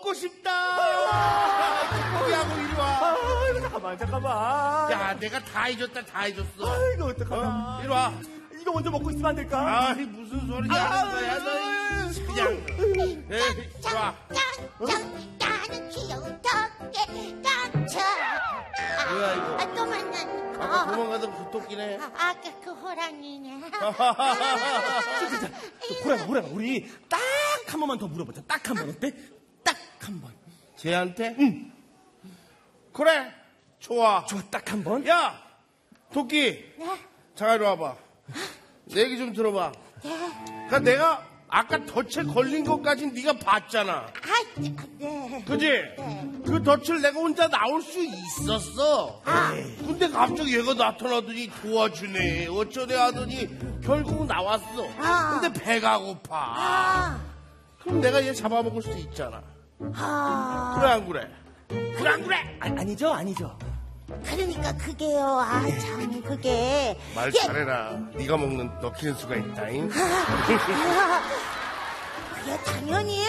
먹고 싶다. 포기하고 이리 와. 잠깐만. 야, 내가 다 해줬다. 이거 어떡하냐. 이리 와. 이거 먼저 먹고 있으면 안 될까? 아이, 무슨 소리 하는 거야, 너. 그냥. 이리 와. 나는 귀여운 토끼 깡총. 뭐야, 이거? 또 만났네. 아까 도망가던 그 토끼네. 아까 그 호랑이네. 호랑아, 우리 딱 한 번만 더 물어보자. 딱 한 번 어때? 딱 한 번. 쟤한테? 응. 그래. 좋아, 딱 한 번. 야, 토끼. 네? 잠깐 이리 와봐. 내 얘기 좀 들어봐. 그러니까 내가 아까 덫에 걸린 것까진 네가 봤잖아. 네. 그지? 네. 그 덫을 내가 혼자 나올 수 있었어. 근데 갑자기 얘가 나타나더니 도와주네. 어쩌네 하더니 결국 나왔어. 근데 배가 고파. 그럼 내가 얘 잡아먹을 수 있잖아. 그래 안 그래? 그래 안 그래? 아니죠. 그러니까 그게요. 참 그게. 말 잘해라. 네가 먹는 넣히는 수가 있다잉. 그게 당연히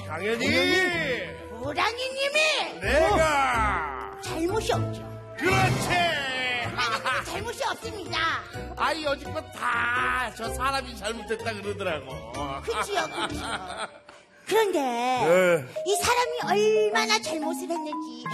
호랑이님이 내가 잘못이 없죠. 그렇지. 호랑이님이 잘못이 없습니다. 아이 여지껏 다 저 사람이 잘못했다 그러더라고. 그치요. 그런데 이 사람이 얼마나 잘못을 했는지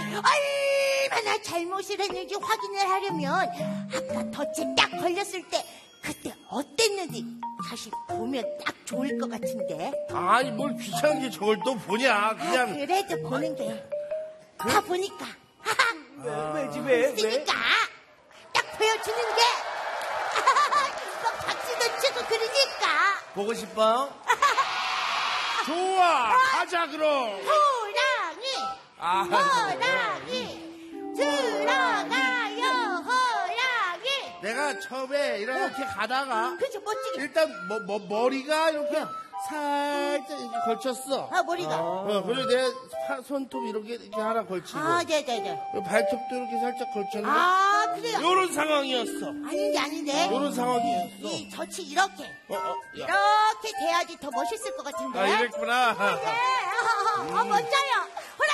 확인을 하려면 아까 덫에 딱 걸렸을 때 그때 어땠는지 사실 보면 딱 좋을 것 같은데. 아니 뭘 귀찮은 게 저걸 또 보냐. 그냥 그래도 보는 게 다 보니까 왜? 있으니까 딱 보여주는 게 막 박수도 치고 그러니까. 보고 싶어? 좋아. 가자 그럼. 호랑이 들어가요. 호랑이. 내가 처음에 이렇게 가다가 그죠, 멋지게. 일단 머리가 이렇게 살짝 이렇게 걸쳤어. 머리가. 그리고 내 손톱 이렇게 하나 걸치고. 네네네. 그리고 발톱도 이렇게 살짝 걸쳤는데. 그래요. 요런 상황이었어. 아닌데. 요런 상황이었어. 이 젖이 이렇게. 야. 이렇게 돼야지 더 멋있을 것 같은데. 이랬구나. 네. 멋져요.